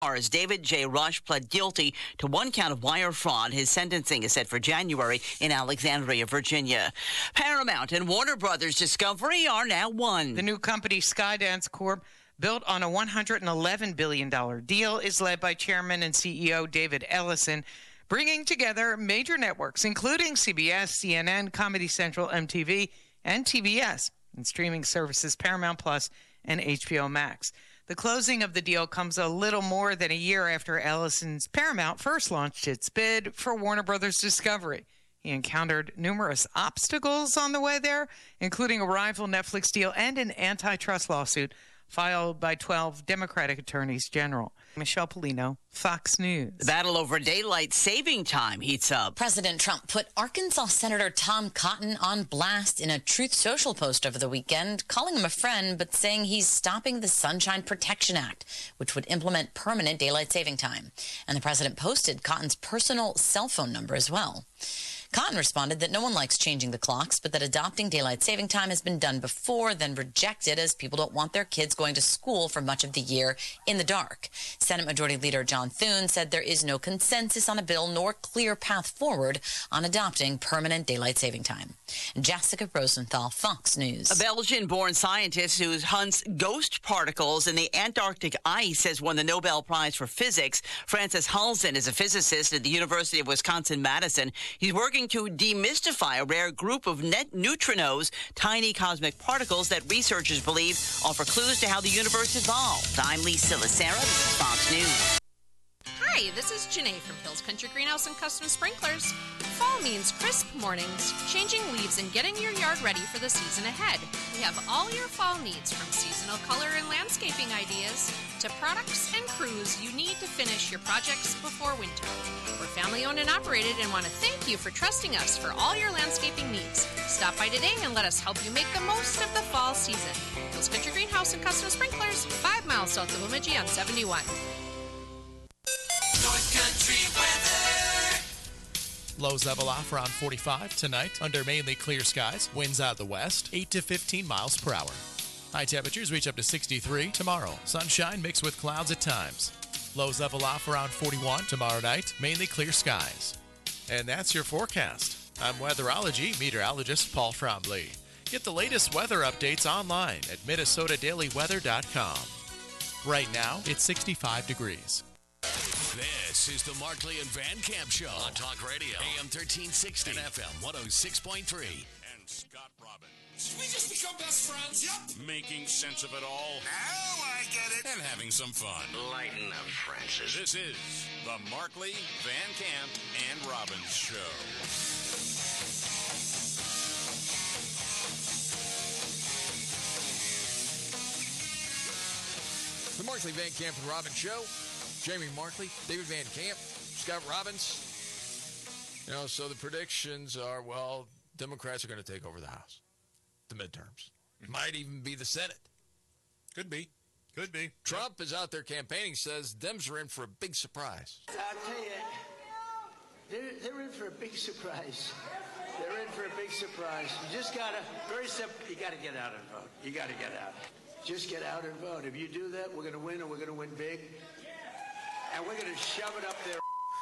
As David J. Rush pled guilty to one count of wire fraud. His sentencing is set for January in Alexandria, Virginia. Paramount and Warner Brothers Discovery are now one. The new company, Skydance Corp., built on a $111 billion deal, is led by Chairman and CEO David Ellison, bringing together major networks, including CBS, CNN, Comedy Central, MTV, and TBS, and streaming services Paramount Plus and HBO Max. The closing of the deal comes a little more than a year after Ellison's Paramount first launched its bid for Warner Brothers Discovery. He encountered numerous obstacles on the way there, including a rival Netflix deal and an antitrust lawsuit filed by 12 Democratic attorneys general. Michelle Polino, Fox News. The battle over daylight saving time heats up. President Trump put Arkansas Senator Tom Cotton on blast in a Truth Social post over the weekend, calling him a friend, but saying he's stopping the Sunshine Protection Act, which would implement permanent daylight saving time. And the president posted Cotton's personal cell phone number as well. Cotton responded that no one likes changing the clocks, but that adopting daylight saving time has been done before, then rejected as people don't want their kids going to school for much of the year in the dark. Senate Majority Leader John Thune said there is no consensus on a bill nor clear path forward on adopting permanent daylight saving time. Jessica Rosenthal, Fox News. A Belgian-born scientist who hunts ghost particles in the Antarctic ice has won the Nobel Prize for Physics. Francis Halzen is a physicist at the University of Wisconsin-Madison. He's working to demystify a rare group of net neutrinos, tiny cosmic particles that researchers believe offer clues to how the universe evolved. I'm Lisa Lacera. This is Fox News. Hi, this is Janae from Hills Country Greenhouse and Custom Sprinklers. Fall means crisp mornings, changing leaves, and getting your yard ready for the season ahead. We have all your fall needs, from seasonal color and landscaping ideas to products and crews you need to finish your projects before winter. We're family-owned and operated and want to thank you for trusting us for all your landscaping needs. Stop by today and let us help you make the most of the fall season. Hills Country Greenhouse and Custom Sprinklers, 5 miles south of Bemidji on 71. North Country weather. Lows level off around 45 tonight under mainly clear skies. Winds out of the west, 8 to 15 miles per hour. High temperatures reach up to 63 tomorrow. Sunshine mixed with clouds at times. Lows level off around 41 tomorrow night, mainly clear skies. And that's your forecast. I'm weatherology meteorologist Paul Trombley. Get the latest weather updates online at minnesotadailyweather.com. Right now, it's 65 degrees. This is the Markley and Van Camp Show on Talk Radio, AM 1360 and FM 106.3. And Scott Robbins. We just become best friends. Yep. Making sense of it all. Now I get it. And having some fun. Lighten up, Francis. This is the Markley, Van Camp, and Robbins Show. The Markley, Van Camp, and Robbins Show. Jamie Markley, David Van Camp, Scott Robbins. You know, so the predictions are, well, Democrats are going to take over the House. The midterms. Might even be the Senate. Could be. Could be. Trump is out there campaigning, says Dems are in for a big surprise. I'll tell you, they're in for a big surprise. They're in for a big surprise. You just got to, very simple, you got to get out and vote. You got to get out. Just get out and vote. If you do that, we're going to win, and we're going to win big. And we're going to shove it up there.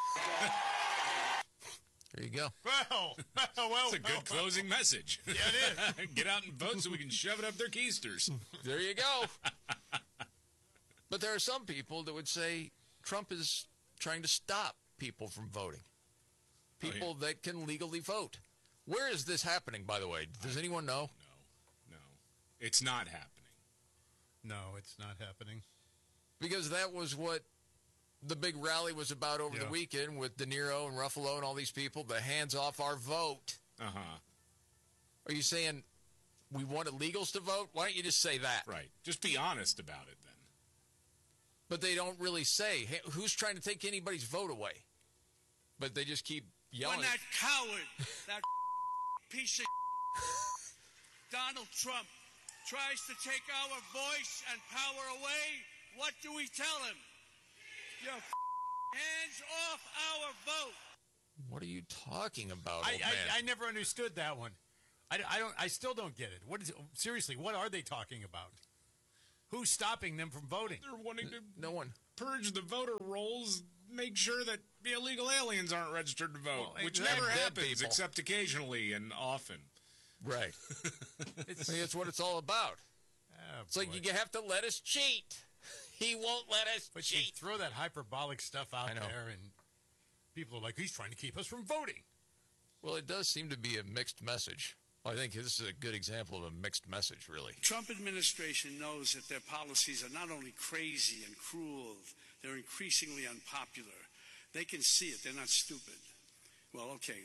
There you go. Well, it's a good closing message. Yeah, it is. Get out and vote so we can shove it up their keisters. There you go. But there are some people that would say Trump is trying to stop people from voting. People that can legally vote. Where is this happening, by the way? Does anyone know? No. It's not happening. No, it's not happening. Because that was what the big rally was about over the weekend with De Niro and Ruffalo and all these people, the hands off our vote. Uh-huh. Are you saying we want illegals to vote? Why don't you just say that? Right. Just be honest about it then. But they don't really say, hey, who's trying to take anybody's vote away? But they just keep yelling. When that coward, that piece of Donald Trump tries to take our voice and power away, what do we tell him? Your hands off our vote. What are you talking about, old man? I never understood that one. I still don't get it. What is it? Seriously, what are they talking about? Who's stopping them from voting? They're wanting to no one purge the voter rolls, make sure that the illegal aliens aren't registered to vote, Well, which and never dead happens people. except occasionally and often. Right. That's what it's all about. It's like you have to let us cheat. He won't let us But you cheat. throw that hyperbolic stuff out I know. there, and people are like, he's trying to keep us from voting. Well, it does seem to be a mixed message. I think this is a good example of a mixed message, really. Trump administration knows that their policies are not only crazy and cruel, they're increasingly unpopular. They can see it. They're not stupid. Well, okay.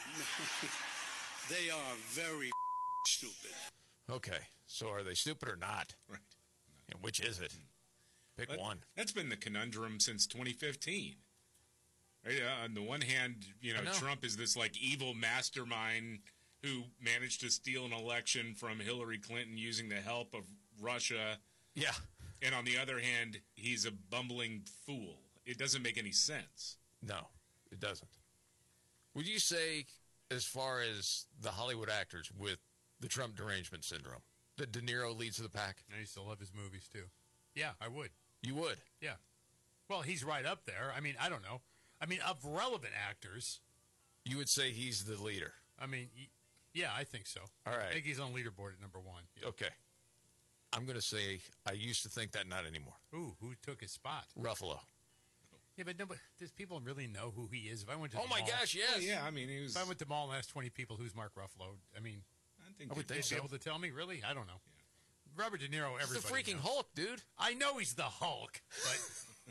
They are very stupid. Okay, so are they stupid or not? Right. And which is it? Pick one. That's been the conundrum since 2015. Right? On the one hand, I know. Trump is this like evil mastermind who managed to steal an election from Hillary Clinton using the help of Russia. Yeah. And on the other hand, he's a bumbling fool. It doesn't make any sense. No, it doesn't. Would you say, as far as the Hollywood actors with the Trump derangement syndrome, that De Niro leads the pack? I used to love his movies, too. Yeah, I would. You would? Yeah. Well, he's right up there. I mean, I don't know. I mean, of relevant actors. You would say he's the leader? I mean, yeah, I think so. All right. I think he's on leaderboard at number one. Yeah. Okay. I'm going to say I used to think that, not anymore. Ooh, who took his spot? Ruffalo. Yeah, but nobody, does people really know who he is? If I went to Oh, the my mall, gosh, yes. Well, yeah, I mean, he was. If I went to the mall and asked 20 people who's Mark Ruffalo, I mean, think I would they'd think so. be able to tell me? Really? I don't know. Robert De Niro, He's everybody the freaking knows. Hulk, dude. I know he's the Hulk, but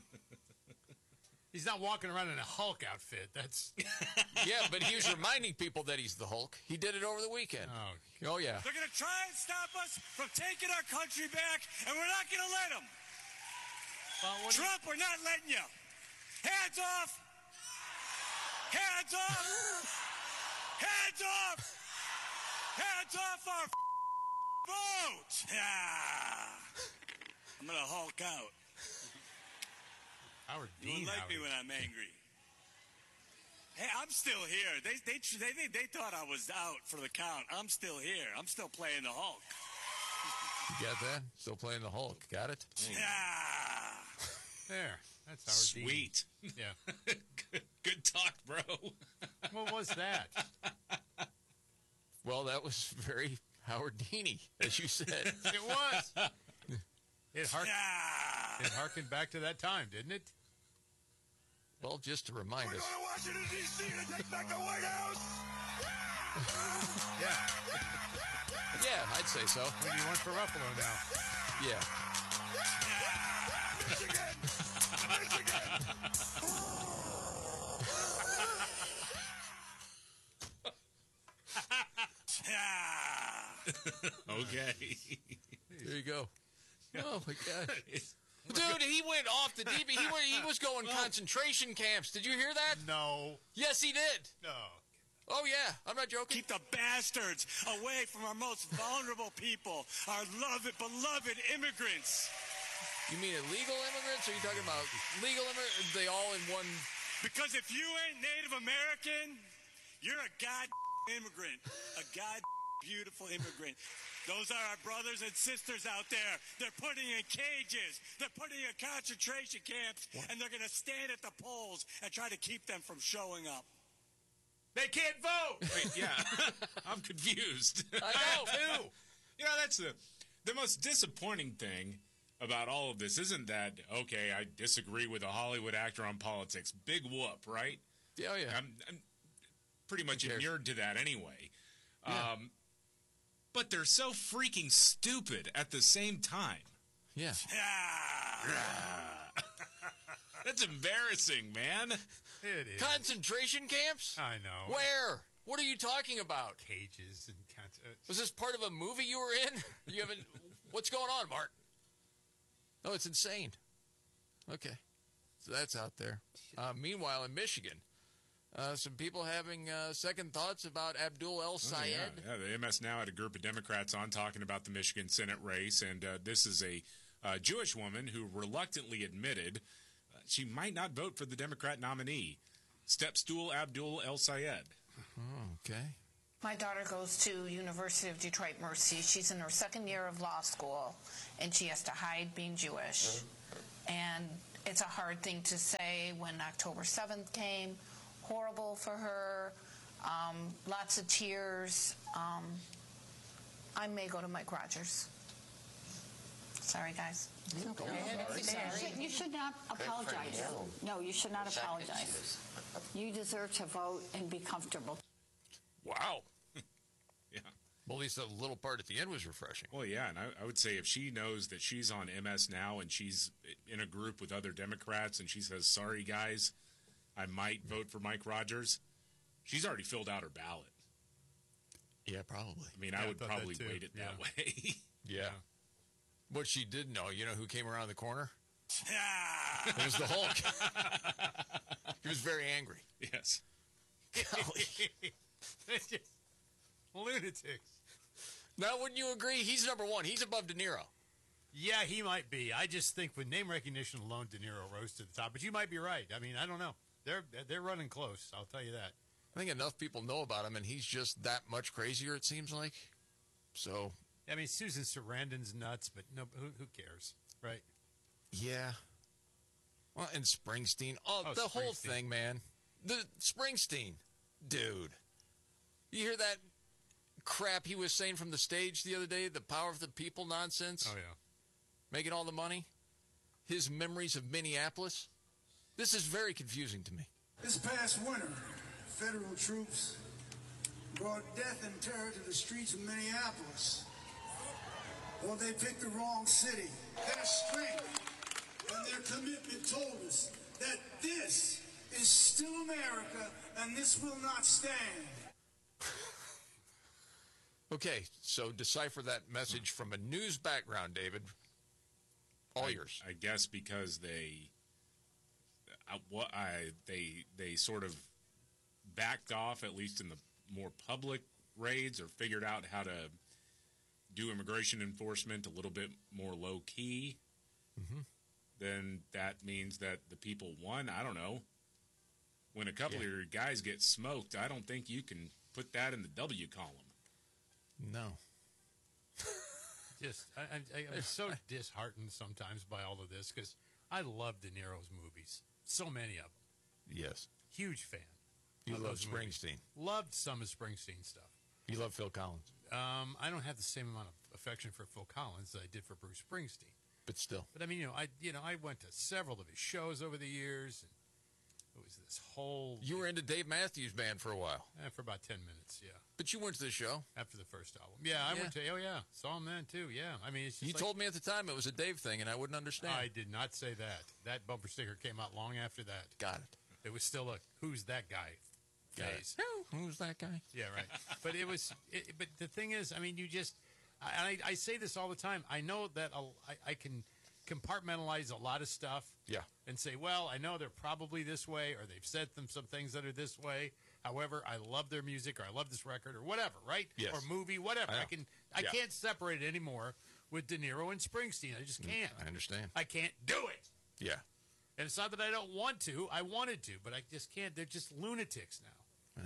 he's not walking around in a Hulk outfit. That's Yeah, but he was reminding people that he's the Hulk. He did it over the weekend. Oh yeah. They're going to try and stop us from taking our country back, and we're not going to let them. Trump, we're not letting you. Hands off. Hands off. Hands off. Hands off our vote. Yeah. I'm going to Hulk out. Howard You won't Dean. like me when I'm angry. Hey, I'm still here. They thought I was out for the count. I'm still here. I'm still playing the Hulk. You got that? Still playing the Hulk. Got it? Yeah. There. That's Howard Dean. Sweet. Yeah. Good talk, bro. What was that? Well, that was very Howard Deany, as you said. It was. It harkened back to that time, didn't it? Well, just to remind us. Washington, D.C. to take back the White House. Yeah. Yeah, I'd say so. What do you want for Ruffalo now? Yeah. Okay. There you go. Oh, my God. Dude, he went off the deep. He was going concentration camps. Did you hear that? No. Yes, he did. No. Oh, yeah. I'm not joking. Keep the bastards away from our most vulnerable people, our beloved immigrants. You mean illegal immigrants? Or are you talking about legal immigrants? Are they all in one? Because if you ain't Native American, you're a immigrant. A beautiful immigrant. Those are our brothers and sisters out there. They're putting in cages. They're putting in concentration camps. And they're going to stand at the polls and try to keep them from showing up. They can't vote. Wait, yeah. I'm confused. I know, too. That's the most disappointing thing about all of this isn't that, okay, I disagree with a Hollywood actor on politics. Big whoop, right? Yeah, yeah. I'm pretty much inured to that anyway. Yeah. But they're so freaking stupid at the same time. Yeah. That's embarrassing, man. It is. Concentration camps? I know. Where? What are you talking about? Cages and Was this part of a movie you were in? You haven't. What's going on, Mark? Oh, it's insane. Okay, so that's out there. Meanwhile, in Michigan, some people having second thoughts about Abdul El Sayed. Yeah, the MS Now had a group of Democrats on talking about the Michigan Senate race, and this is a Jewish woman who reluctantly admitted she might not vote for the Democrat nominee, Stepstool Abdul El Sayed. Oh, okay. My daughter goes to University of Detroit Mercy. She's in her second year of law school, and she has to hide being Jewish. And it's a hard thing to say when October 7th came. Horrible for her. Lots of tears. I may go to Mike Rogers. Sorry, guys. You should not apologize. No, you should not apologize. You deserve to vote and be comfortable. Wow. Yeah. Well, at least the little part at the end was refreshing. Well, yeah, and I would say if she knows that she's on MS now and she's in a group with other Democrats and she says, sorry, guys, I might vote for Mike Rogers, she's already filled out her ballot. Yeah, probably. I mean, I would probably weight it that way. Yeah. What she did know, you know who came around the corner? It was the Hulk. He was very angry. Yes. Golly. Lunatics. Now, wouldn't you agree? He's number one. He's above De Niro. Yeah, he might be. I just think with name recognition alone, De Niro rose to the top. But you might be right. I mean, I don't know. They're running close. I'll tell you that. I think enough people know about him, and he's just that much crazier, it seems like. So. I mean, Susan Sarandon's nuts, but no, who cares, right? Yeah. Well, and Springsteen. Oh, the whole thing, man. The Springsteen, dude. You hear that crap he was saying from the stage the other day? The power of the people nonsense? Oh, yeah. Making all the money? His memories of Minneapolis? This is very confusing to me. This past winter, federal troops brought death and terror to the streets of Minneapolis. Well, they picked the wrong city. Their strength and their commitment told us that this is still America and this will not stand. Okay, so decipher that message from a news background, David. All yours. I guess because they sort of backed off, at least in the more public raids, or figured out how to do immigration enforcement a little bit more low key. Mm-hmm. Then that means that the people won. I don't know. When a couple of your guys get smoked, I don't think you can put that in the W column. No. Just, I'm so disheartened sometimes by all of this because I love De Niro's movies. So many of them. Yes. Huge fan. You love Springsteen. Loved some of Springsteen stuff. You love Phil Collins. I don't have the same amount of affection for Phil Collins as I did for Bruce Springsteen. But still. But I mean, I went to several of his shows over the years. And it was this whole. You were into Dave Matthews Band for a while. For about 10 minutes, yeah. But you went to the show after the first album. Yeah, I went to. Oh yeah, saw him then too. Yeah, I mean, it's just you told me at the time it was a Dave thing, and I wouldn't understand. I did not say that. That bumper sticker came out long after that. Got it. It was still a "Who's that guy?" phase. Who's that guy? Yeah, right. But it was. But the thing is, I mean, you just. I say this all the time. I know that I can compartmentalize a lot of stuff. Yeah. And say, well, I know they're probably this way, or they've said some things that are this way. However, I love their music, or I love this record, or whatever, right? Yes. Or movie, whatever. I can't separate it anymore with De Niro and Springsteen. I just can't. I understand. I can't do it. Yeah. And it's not that I don't want to. I wanted to, but I just can't. They're just lunatics now.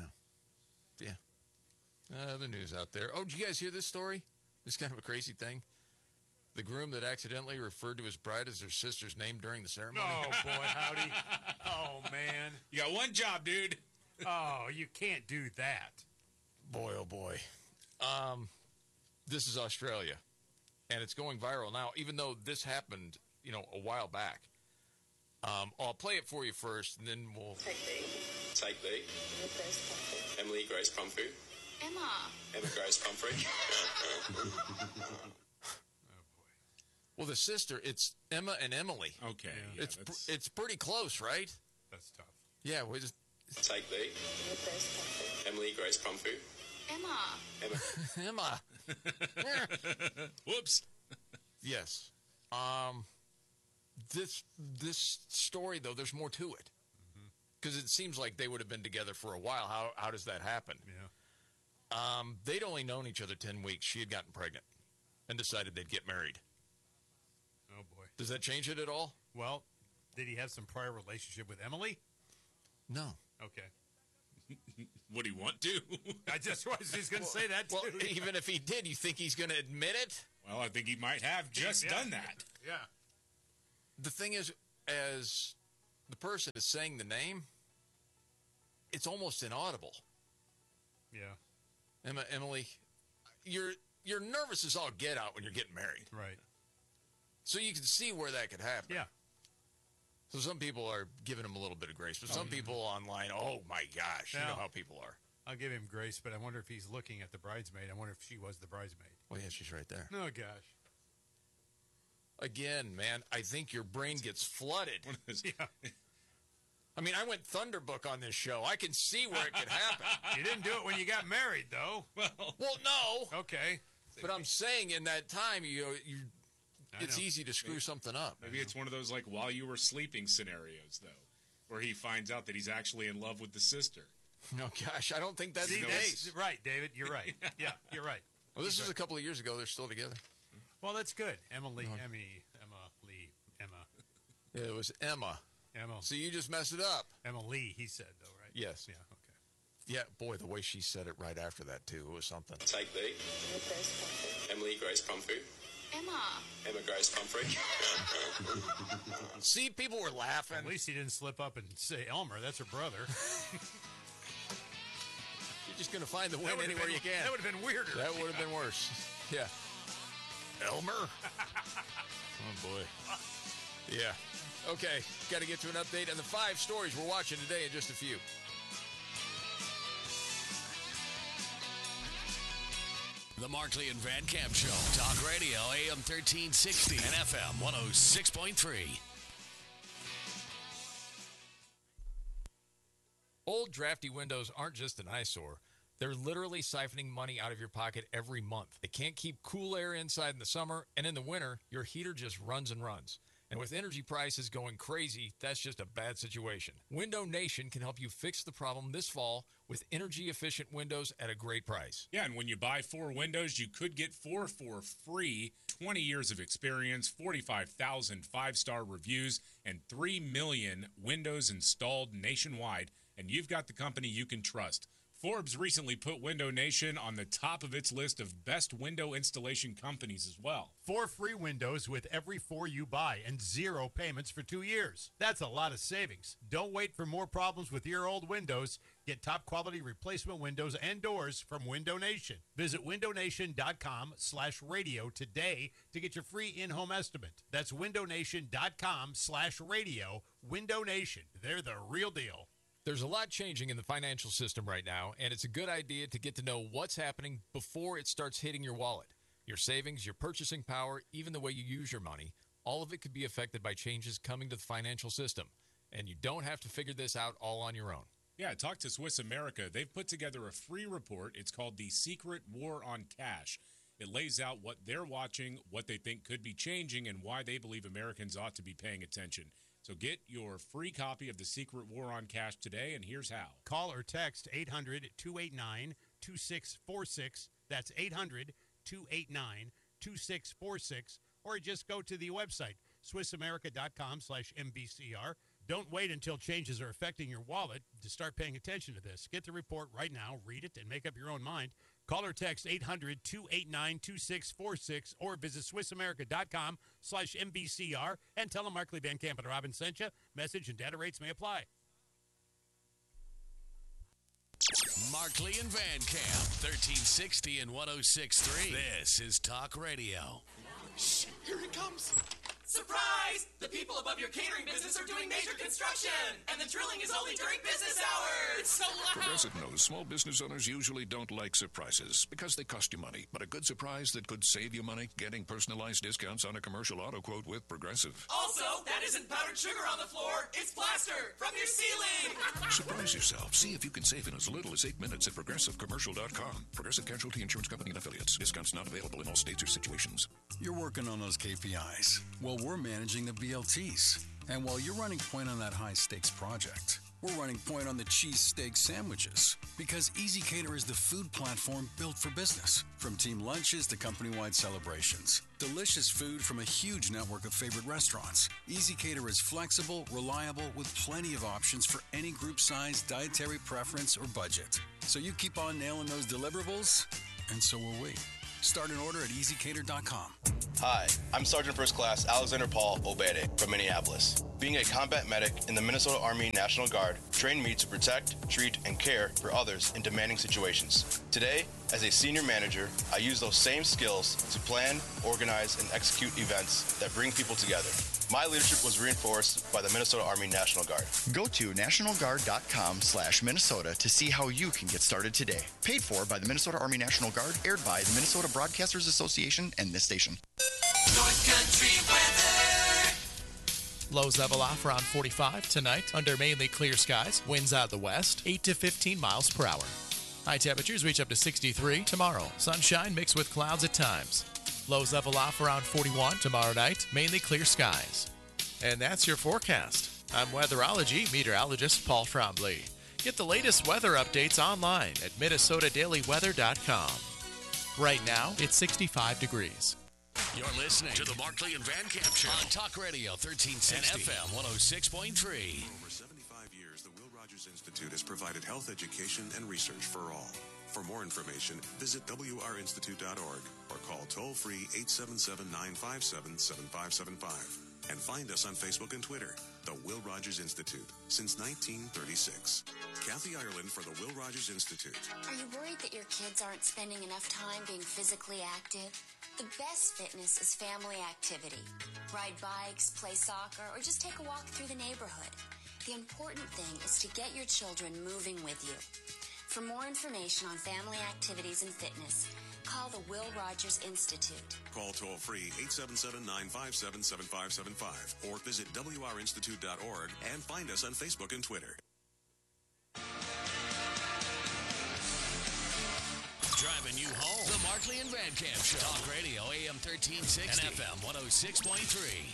Yeah. The news out there. Oh, did you guys hear this story? This kind of a crazy thing. The groom that accidentally referred to his bride as their sister's name during the ceremony. Oh, boy, howdy. Oh, man. You got one job, dude. Oh, you can't do that. Boy, oh, boy. This is Australia, and it's going viral now, even though this happened, a while back. I'll play it for you first, and then we'll... Take B. Emily Grace Pumphrey. Emma Grace Pumphrey. Well, the sister, it's Emma and Emily. Okay. Yeah, it's pretty close, right? That's tough. Yeah. We just... Take B. Emily Grace Pumphrey. Emma. Whoops. Yes. This story, though, there's more to it. Because it seems like they would have been together for a while. How does that happen? Yeah. They'd only known each other 10 weeks. She had gotten pregnant and decided they'd get married. Oh, boy. Does that change it at all? Well, did he have some prior relationship with Emily? No. Okay. Would he want to? I just was just going to say that, too. Well, even if he did, you think he's going to admit it? Well, I think he might have just done that. Yeah. The thing is, as the person is saying the name, it's almost inaudible. Yeah. Emily, you're nervous as all get out when you're getting married. Right. So you can see where that could happen. Yeah. So some people are giving him a little bit of grace, but some people online, oh my gosh, you know how people are. I'll give him grace, but I wonder if he's looking at the bridesmaid. I wonder if she was the bridesmaid. Well, yeah, she's right there. Oh, gosh. Again, man, I think your brain gets flooded. Yeah. I mean, I went Thunderbook on this show. I can see where it could happen. You didn't do it when you got married, though. Well, no. Okay. But I'm saying in that time, it's easy to screw something up. Maybe it's one of those, like, while you were sleeping scenarios, though, where he finds out that he's actually in love with the sister. Oh, gosh, I don't think that's the case. Right, David, you're right. Yeah, you're right. Well, this was a couple of years ago. They're still together. Well, that's good. Emma. Yeah, it was Emma. Emma. So you just messed it up. Emily, he said, though, right? Yes. Yeah, okay. Yeah, boy, the way she said it right after that, too, it was something. Take Lee. Emily Grace Pumphrey. Emma Grace Pumphrey. See, people were laughing. At least he didn't slip up and say Elmer. That's her brother. You're just going to find the win anywhere you can. That would have been weirder. That would have been worse. Yeah. Elmer? Oh, boy. Yeah. Okay, got to get to an update on the 5 stories we're watching today in just a few. The Markley and Van Camp Show. Talk Radio, AM 1360 and FM 106.3. Old drafty windows aren't just an eyesore. They're literally siphoning money out of your pocket every month. They can't keep cool air inside in the summer, and in the winter, your heater just runs and runs. And with energy prices going crazy, that's just a bad situation. Window Nation can help you fix the problem this fall with energy-efficient windows at a great price. Yeah, and when you buy 4 windows, you could get 4 for free. 20 years of experience, 45,000 5-star reviews, and 3 million windows installed nationwide. And you've got the company you can trust. Forbes recently put Window Nation on the top of its list of best window installation companies as well. 4 free windows with every 4 you buy and 0 payments for 2 years. That's a lot of savings. Don't wait for more problems with your old windows. Get top quality replacement windows and doors from Window Nation. Visit windownation.com/radio today to get your free in-home estimate. That's windownation.com/radio. Window Nation. They're the real deal. There's a lot changing in the financial system right now, and it's a good idea to get to know what's happening before it starts hitting your wallet. Your savings, your purchasing power, even the way you use your money, all of it could be affected by changes coming to the financial system. And you don't have to figure this out all on your own. Yeah, talk to Swiss America. They've put together a free report. It's called The Secret War on Cash. It lays out what they're watching, what they think could be changing, and why they believe Americans ought to be paying attention. So get your free copy of The Secret War on Cash today, and here's how. Call or text 800-289-2646. That's 800-289-2646. Or just go to the website, SwissAmerica.com/MBCR. Don't wait until changes are affecting your wallet to start paying attention to this. Get the report right now, read it, and make up your own mind. Call or text 800-289-2646 or visit SwissAmerica.com/MBCR and tell them Markley, Van Camp, and Robin sent you. Message and data rates may apply. Markley and Van Camp, 1360 and 106.3. This is Talk Radio. Shh, here he comes. Surprise! The people above your catering business are doing major construction, and the drilling is only during business hours. It's so loud. Progressive knows small business owners usually don't like surprises because they cost you money. But a good surprise that could save you money, getting personalized discounts on a commercial auto quote with Progressive. Also, that isn't powdered sugar on the floor. It's plaster from your ceiling. Surprise yourself. See if you can save in as little as 8 minutes at ProgressiveCommercial.com. Progressive Casualty Insurance Company and Affiliates. Discounts not available in all states or situations. You're working on those KPIs. Well, we're managing the BLTs. And while you're running point on that high-stakes project, we're running point on the cheesesteak sandwiches. Because ezCater is the food platform built for business. From team lunches to company-wide celebrations. Delicious food from a huge network of favorite restaurants. ezCater is flexible, reliable, with plenty of options for any group size, dietary preference, or budget. So you keep on nailing those deliverables, and so will we. Start an order at easycater.com. Hi, I'm Sergeant First Class Alexander Paul Obede from Minneapolis. Being a combat medic in the Minnesota Army National Guard trained me to protect, treat, and care for others in demanding situations. Today, as a senior manager, I use those same skills to plan, organize, and execute events that bring people together. My leadership was reinforced by the Minnesota Army National Guard. Go to nationalguard.com/Minnesota to see how you can get started today. Paid for by the Minnesota Army National Guard, aired by the Minnesota Broadcasters Association and this station. North Country weather. Lows level off around 45 tonight under mainly clear skies. Winds out of the west, 8 to 15 miles per hour. High temperatures reach up to 63 tomorrow. Sunshine mixed with clouds at times. Lows level off around 41 tomorrow night, mainly clear skies. And that's your forecast. I'm weatherology meteorologist Paul Trombley. Get the latest weather updates online at minnesotadailyweather.com. Right now, it's 65 degrees. You're listening to the Markley and Van Camp Show on Talk Radio 1360 and FM 106.3. For over 75 years, the Will Rogers Institute has provided health education and research for all. For more information, visit wrinstitute.org or call toll-free 877-957-7575. And find us on Facebook and Twitter, the Will Rogers Institute, since 1936. Kathy Ireland for the Will Rogers Institute. Are you worried that your kids aren't spending enough time being physically active? The best fitness is family activity. Ride bikes, play soccer, or just take a walk through the neighborhood. The important thing is to get your children moving with you. For more information on family activities and fitness, call the Will Rogers Institute. Call toll-free 877-957-7575 or visit wrinstitute.org and find us on Facebook and Twitter. Driving you home. The Markley and Van Camp Show. Talk Radio AM 1360 and FM 106.3.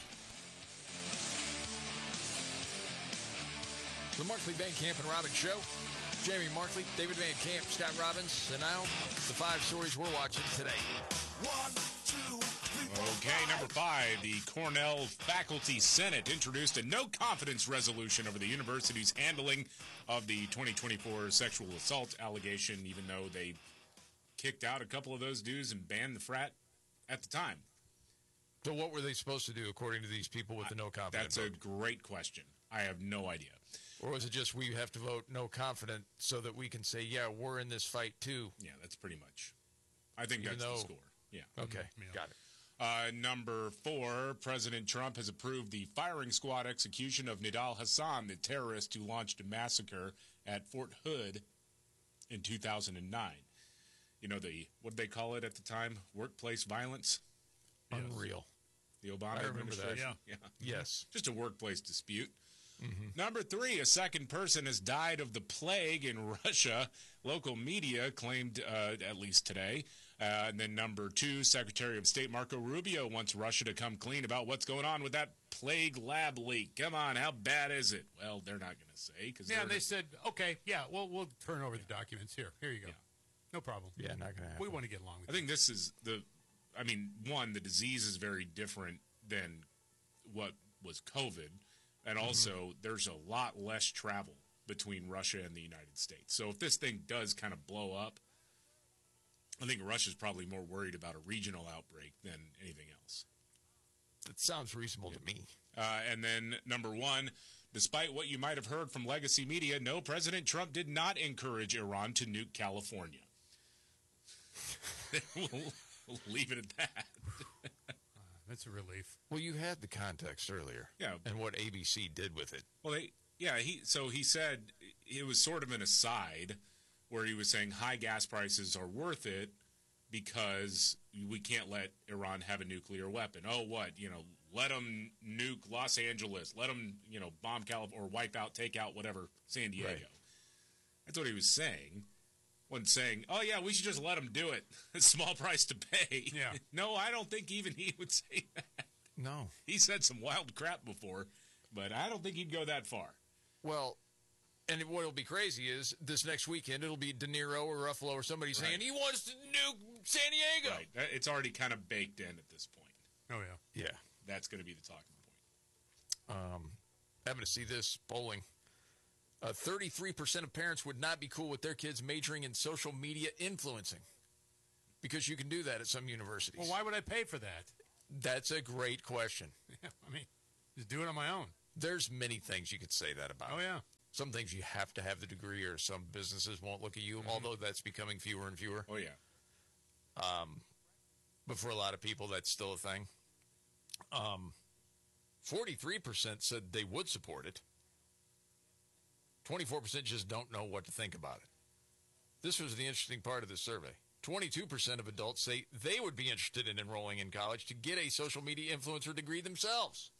The Markley, Van Camp, and Robbins Show. Jamie Markley, David Van Camp, Scott Robbins, and now the 5 stories we're watching today. 1, 2, 3, 4. Okay, number 5. The Cornell Faculty Senate introduced a no-confidence resolution over the university's handling of the 2024 sexual assault allegation, even though they kicked out a couple of those dudes and banned the frat at the time. So what were they supposed to do, according to these people with the no-confidence That's vote? a great question. I have no idea. Or was it just we have to vote no confident so that we can say, yeah, we're in this fight too? Yeah, that's pretty much. I think that's the score. Yeah. Okay, got it. Number 4, President Trump has approved the firing squad execution of Nidal Hassan, the terrorist who launched a massacre at Fort Hood in 2009. You know, what did they call it at the time? Workplace violence? Unreal. The Obama administration? Yeah. Yes. Just a workplace dispute. Mm-hmm. Number 3, a second person has died of the plague in Russia. Local media claimed, at least today. And then number 2, Secretary of State Marco Rubio wants Russia to come clean about what's going on with that plague lab leak. Come on, how bad is it? Well, they're not going to say. They said, okay, we'll turn over the documents. Here you go. Yeah. No problem. Yeah, not going to happen. We want to get along with I think this is one, the disease is very different than what was COVID. And also, there's a lot less travel between Russia and the United States. So if this thing does kind of blow up, I think Russia's probably more worried about a regional outbreak than anything else. That sounds reasonable to me. And then number 1, despite what you might have heard from legacy media, no, President Trump did not encourage Iran to nuke California. We'll leave it at that. That's a relief. Well, you had the context earlier. Yeah. And what ABC did with it. Well, he said it was sort of an aside where he was saying high gas prices are worth it because we can't let Iran have a nuclear weapon. Oh, what? Let them nuke Los Angeles. Let them, bomb California or wipe out, take out whatever, San Diego. Right. That's what he was saying. Wasn't saying, oh, yeah, we should just let them do it. It's a small price to pay. Yeah. No, I don't think even he would say that. No. He said some wild crap before, but I don't think he'd go that far. Well, and what will be crazy is this next weekend it'll be De Niro or Ruffalo or somebody saying he wants to nuke San Diego. Right. It's already kind of baked in at this point. Oh, yeah. Yeah. That's going to be the talking point. Having to see this polling. 33% of parents would not be cool with their kids majoring in social media influencing. Because you can do that at some universities. Well, why would I pay for that? That's a great question. Yeah, I mean, just do it on my own. There's many things you could say that about. Oh, yeah. Some things you have to have the degree, or some businesses won't look at you, although that's becoming fewer and fewer. Oh, yeah. But for a lot of people, that's still a thing. 43% said they would support it. 24% just don't know what to think about it. This was the interesting part of the survey. 22% of adults say they would be interested in enrolling in college to get a social media influencer degree themselves.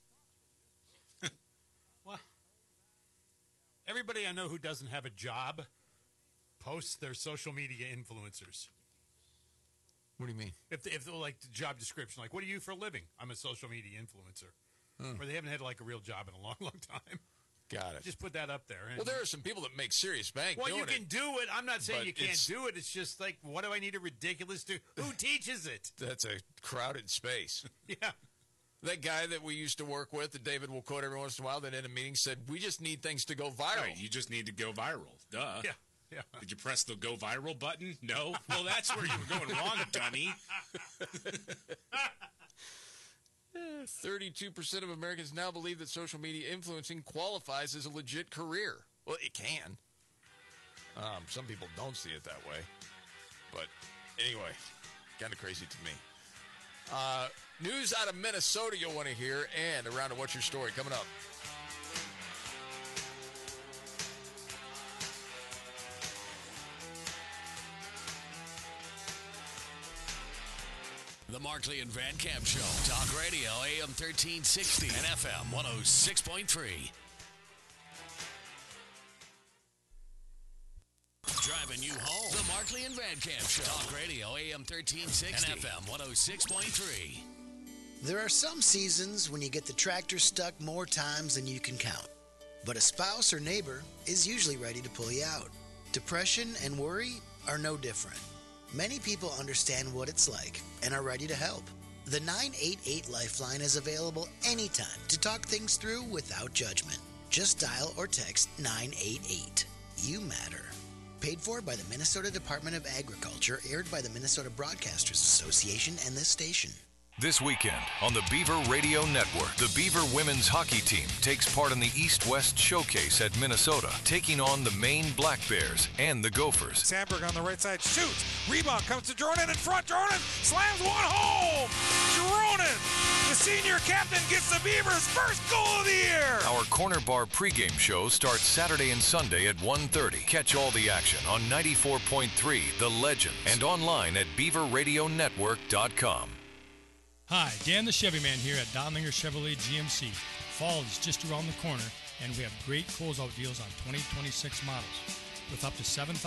Well, everybody I know who doesn't have a job posts their social media influencers. What do you mean? If like the job description, like, what do you for a living? I'm a social media influencer. Or they haven't had like a real job in a long, long time. Got it. Just put that up there. Well, there are some people that make serious bank doing it. Well, you can do it. I'm not saying you can't do it. It's just like, what do I need a ridiculous to? Who teaches it? That's a crowded space. Yeah. That guy that we used to work with, that David will quote every once in a while, that in a meeting said, we just need things to go viral. Right, you just need to go viral. Duh. Yeah. Yeah. Did you press the go viral button? No? Well, that's where you were going wrong, dummy. 32% of Americans now believe that social media influencing qualifies as a legit career. Well, it can. Some people don't see it that way. But anyway, kind of crazy to me. News out of Minnesota you'll want to hear, and around to What's Your Story coming up. The Markley and Van Camp Show. Talk Radio, AM 1360 and FM 106.3. Driving you home. The Markley and Van Camp Show. Talk Radio, AM 1360 and FM 106.3. There are some seasons when you get the tractor stuck more times than you can count. But a spouse or neighbor is usually ready to pull you out. Depression and worry are no different. Many people understand what it's like and are ready to help. The 988 Lifeline is available anytime to talk things through without judgment. Just dial or text 988. You matter. Paid for by the Minnesota Department of Agriculture, aired by the Minnesota Broadcasters Association and this station. This weekend on the Beaver Radio Network, the Beaver women's hockey team takes part in the East-West Showcase at Minnesota, taking on the Maine Black Bears and the Gophers. Sandberg on the right side shoots. Rebound comes to Jordan in front. Jordan slams one home. Jordan, the senior captain, gets the Beavers' first goal of the year. Our Corner Bar pregame show starts Saturday and Sunday at 1:30. Catch all the action on 94.3 The Legend and online at beaverradionetwork.com. Hi, Dan the Chevy Man here at Donlinger Chevrolet GMC. Fall is just around the corner, and we have great closeout deals on 2026 models with up to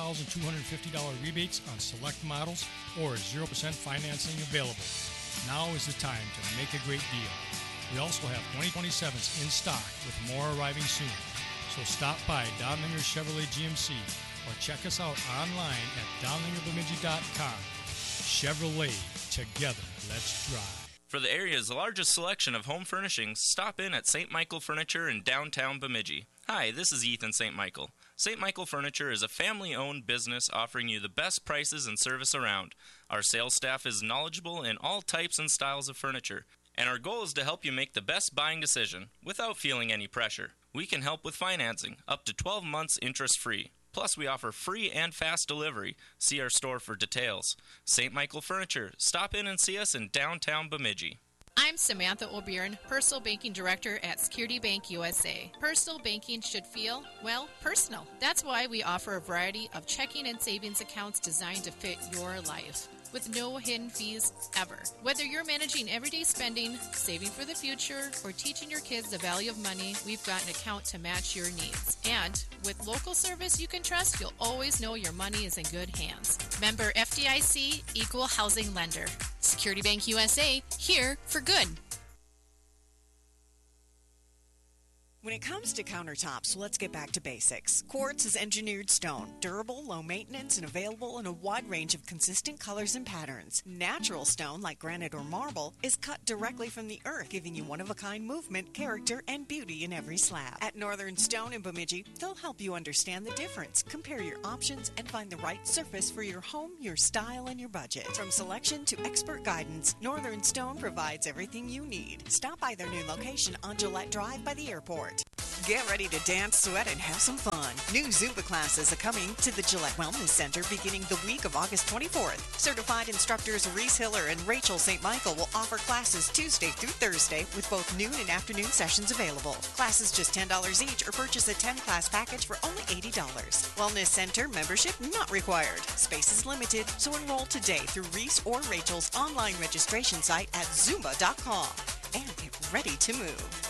$7,250 rebates on select models or 0% financing available. Now is the time to make a great deal. We also have 2027s in stock with more arriving soon. So stop by Donlinger Chevrolet GMC or check us out online at donlingerbemidji.com. Chevrolet, together, let's drive. For the area's largest selection of home furnishings, stop in at St. Michael Furniture in downtown Bemidji. Hi, this is Ethan St. Michael. St. Michael Furniture is a family-owned business offering you the best prices and service around. Our sales staff is knowledgeable in all types and styles of furniture, and our goal is to help you make the best buying decision without feeling any pressure. We can help with financing, up to 12 months interest-free. Plus, we offer free and fast delivery. See our store for details. St. Michael Furniture. Stop in and see us in downtown Bemidji. I'm Samantha O'Byrne, Personal Banking Director at Security Bank USA. Personal banking should feel, well, personal. That's why we offer a variety of checking and savings accounts designed to fit your life, with no hidden fees ever. Whether you're managing everyday spending, saving for the future, or teaching your kids the value of money, we've got an account to match your needs. And with local service you can trust, you'll always know your money is in good hands. Member FDIC, Equal Housing Lender. Security Bank USA, here for good. When it comes to countertops, let's get back to basics. Quartz is engineered stone, durable, low maintenance, and available in a wide range of consistent colors and patterns. Natural stone, like granite or marble, is cut directly from the earth, giving you one-of-a-kind movement, character, and beauty in every slab. At Northern Stone in Bemidji, they'll help you understand the difference, compare your options, and find the right surface for your home, your style, and your budget. From selection to expert guidance, Northern Stone provides everything you need. Stop by their new location on Gillette Drive by the airport. Get ready to dance, sweat, and have some fun. New Zumba classes are coming to the Gillette Wellness Center beginning the week of August 24th. Certified instructors Reese Hiller and Rachel St. Michael will offer classes Tuesday through Thursday with both noon and afternoon sessions available. Classes just $10 each or purchase a 10-class package for only $80. Wellness Center membership not required. Space is limited, so enroll today through Reese or Rachel's online registration site at Zumba.com and get ready to move.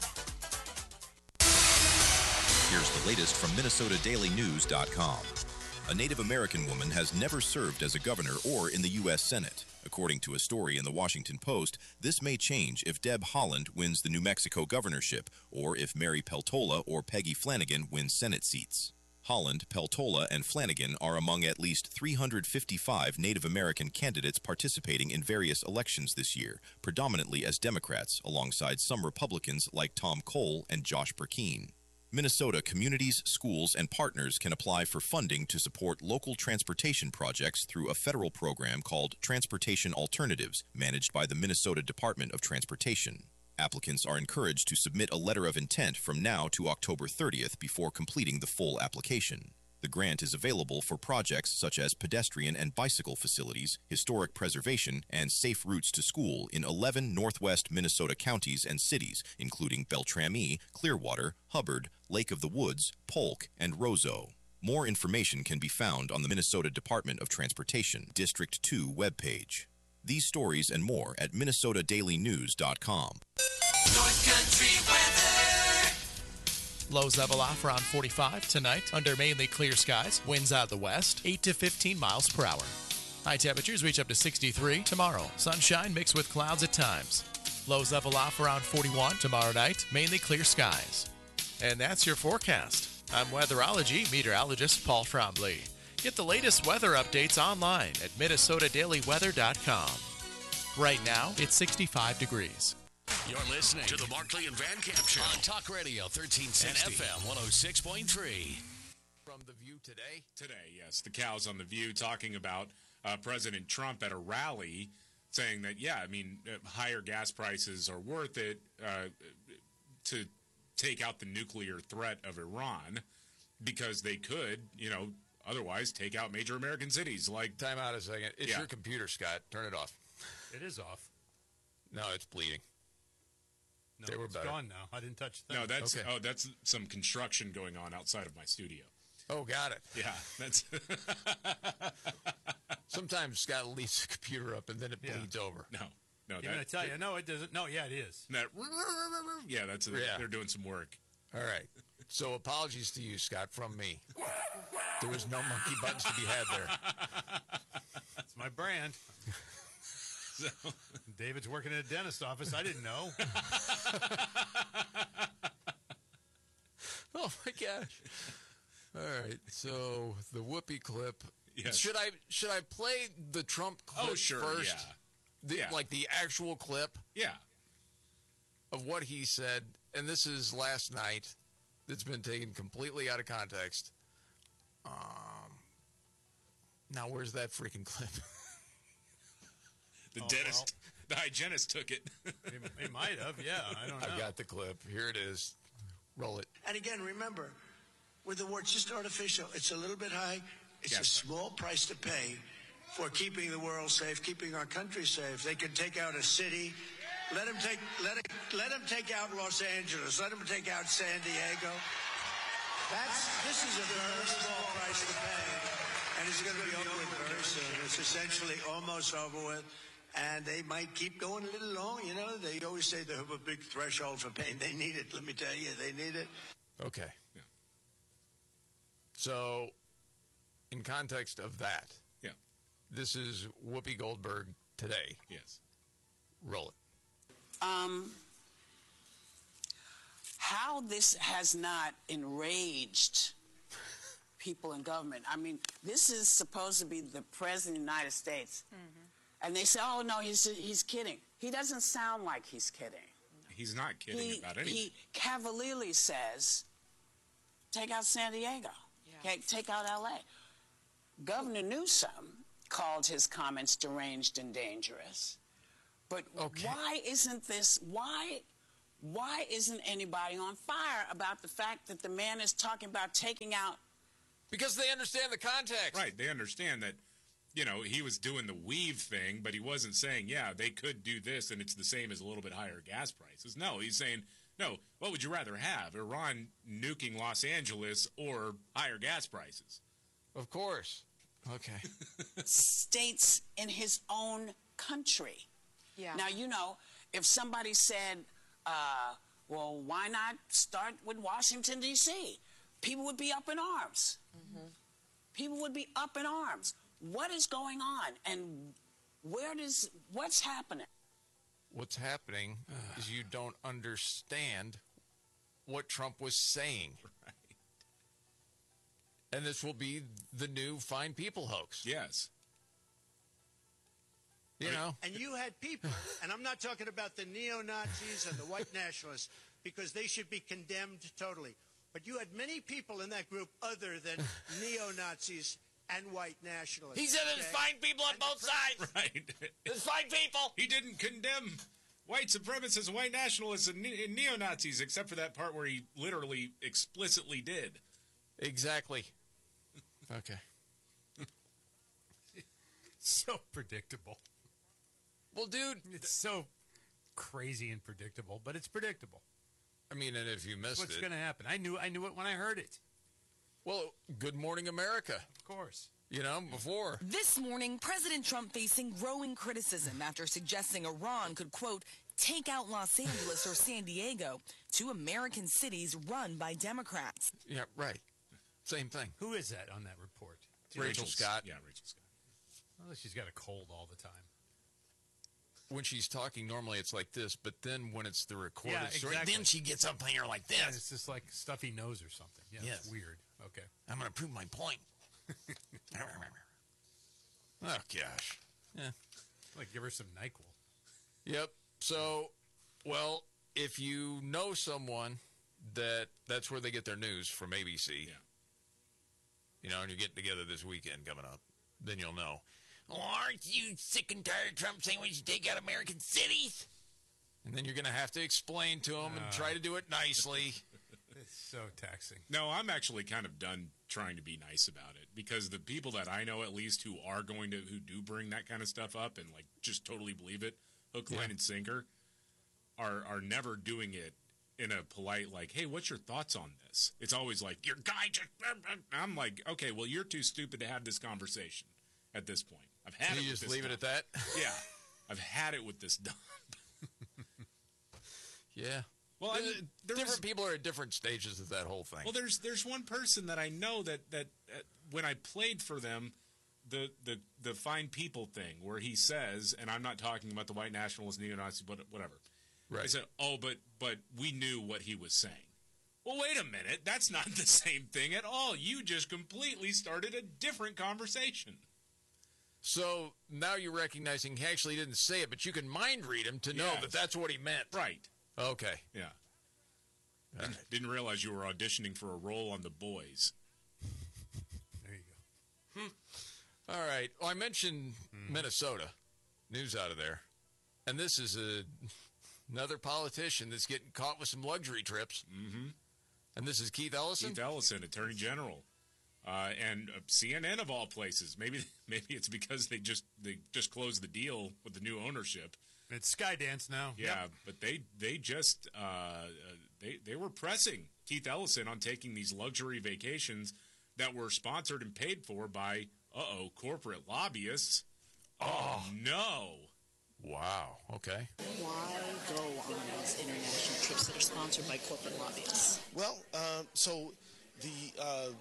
Here's the latest from MinnesotaDailyNews.com. A Native American woman has never served as a governor or in the U.S. Senate. According to a story in the Washington Post, this may change if Deb Haaland wins the New Mexico governorship or if Mary Peltola or Peggy Flanagan win Senate seats. Haaland, Peltola, and Flanagan are among at least 355 Native American candidates participating in various elections this year, predominantly as Democrats, alongside some Republicans like Tom Cole and Josh Burkeen. Minnesota communities, schools, and partners can apply for funding to support local transportation projects through a federal program called Transportation Alternatives, managed by the Minnesota Department of Transportation. Applicants are encouraged to submit a letter of intent from now to October 30th before completing the full application. The grant is available for projects such as pedestrian and bicycle facilities, historic preservation, and safe routes to school in 11 northwest Minnesota counties and cities, including Beltrami, Clearwater, Hubbard, Lake of the Woods, Polk, and Roseau. More information can be found on the Minnesota Department of Transportation District 2 webpage. These stories and more at MinnesotaDailyNews.com. North Country weather. Lows level off around 45 tonight under mainly clear skies. Winds out of the west, 8 to 15 miles per hour. High temperatures reach up to 63 tomorrow. Sunshine mixed with clouds at times. Lows level off around 41 tomorrow night. Mainly clear skies. And that's your forecast. I'm weatherology meteorologist Paul Trombley. Get the latest weather updates online at MinnesotaDailyWeather.com. Right now, it's 65 degrees. You're listening to the Markley and Van Camp Show on Talk Radio 1360 and FM 106.3. From The View today? Today, yes. The Cows on The View talking about President Trump at a rally saying that, higher gas prices are worth it to take out the nuclear threat of Iran because they could, otherwise take out major American cities. Like, time out a second. It's your computer, Scott. Turn it off. It is off. No, it's bleeding. No, it's gone now. I didn't touch the thing. No, that's some construction going on outside of my studio. Oh, got it. Yeah, that's. Sometimes Scott leaves the computer up and then it bleeds over. No. I'm going to tell you. No, it doesn't. No, it is. They're doing some work. All right. So apologies to you, Scott, from me. There was no monkey buttons to be had there. That's my brand. So, David's working at a dentist office. I didn't know. Oh my gosh! All right, so the Whoopi clip. Yes. Should I play the Trump clip first? Like the actual clip. Yeah. Of what he said, and this is last night. It's been taken completely out of context. Now where's that freaking clip? The dentist, the hygienist took it. He might have, yeah. I don't know. I've got the clip. Here it is. Roll it. And again, remember, with the word just artificial, it's a little bit high. It's a small price to pay for keeping the world safe, keeping our country safe. They can take out a city. Let them take out Los Angeles. Let them take out San Diego. This is a very small price to pay, and it's going to be over with very soon. It's essentially almost over with. And they might keep going a little long, They always say they have a big threshold for pain. They need it. Let me tell you, they need it. Okay. Yeah. So, in context of that, this is Whoopi Goldberg today. Yes. Roll it. how this has not enraged people in government. I mean, this is supposed to be the President of the United States. And they say, oh, no, he's kidding. He doesn't sound like he's kidding. He's not kidding about anything. He cavalierly says, take out San Diego. Okay, take out L.A. Governor Newsom called his comments deranged and dangerous. But why isn't anybody on fire about the fact that the man is talking about taking out? Because they understand the context. Right, they understand that, he was doing the weave thing, but he wasn't saying, yeah, they could do this and it's the same as a little bit higher gas prices. No, he's saying, no, what would you rather have, Iran nuking Los Angeles or higher gas prices? Of course. Okay. States in his own country. Yeah. Now, if somebody said, well, why not start with Washington, D.C.? People would be up in arms. People would be up in arms. What is going on? And what's happening? What's happening is you don't understand what Trump was saying. Right. And this will be the new fine people hoax. Yes. And you had people, and I'm not talking about the neo-Nazis and the white nationalists, because they should be condemned totally. But you had many people in that group other than neo-Nazis and white nationalists. He said there's fine people on both sides. Right. There's fine people. He didn't condemn white supremacists, white nationalists, and neo-Nazis, except for that part where he literally explicitly did. Exactly. Okay. So predictable. Well, dude, it's so crazy and predictable, but it's predictable. I mean, and if you missed what's going to happen? I knew it when I heard it. Well, Good Morning America. Of course. Before. This morning, President Trump facing growing criticism after suggesting Iran could, quote, take out Los Angeles or San Diego, two American cities run by Democrats. Yeah, right. Same thing. Who is that on that report? Rachel Scott. Yeah, Rachel Scott. Well, she's got a cold all the time. When she's talking, normally it's like this, but then when it's the recorded story, exactly. then she gets up here like this. Yeah, it's just like stuffy nose or something. Yeah, yes. It's weird. Okay. I'm going to prove my point. Oh, gosh. Yeah. Like, give her some NyQuil. Yep. So, well, if you know someone that's where they get their news from ABC, and you're getting together this weekend coming up, then you'll know. Oh, aren't you sick and tired of Trump saying we should take out American cities? And then you're going to have to explain to them and try to do it nicely. It's so taxing. No, I'm actually kind of done trying to be nice about it, because the people that I know, at least, who do bring that kind of stuff up and like just totally believe it, hook, line, and sinker, are never doing it in a polite, like, hey, what's your thoughts on this? It's always like, your guy just... I'm like, okay, well, you're too stupid to have this conversation at this point. I've had it. You just leave it at that? Yeah. I've had it with this dump. Yeah. Well, different people are at different stages of that whole thing. Well, there's one person that I know that when I played for them, the fine people thing, where he says, and I'm not talking about the white nationalist, neo-Nazi, but whatever. Right. I said, oh, but we knew what he was saying. Well, wait a minute. That's not the same thing at all. You just completely started a different conversation. So now you're recognizing he actually didn't say it, but you can mind read him to know that that's what he meant. Right. Okay. Yeah. Didn't realize you were auditioning for a role on The Boys. There you go. All right. Well, I mentioned Minnesota. News out of there. And this is another politician that's getting caught with some luxury trips. Mm-hmm. And this is Keith Ellison? Keith Ellison, Attorney General. And CNN of all places. Maybe it's because they just closed the deal with the new ownership. It's Skydance now. Yeah, but they just they were pressing Keith Ellison on taking these luxury vacations that were sponsored and paid for by corporate lobbyists. Oh no! Wow. Okay. Why go on these international trips that are sponsored by corporate lobbyists? Well, so the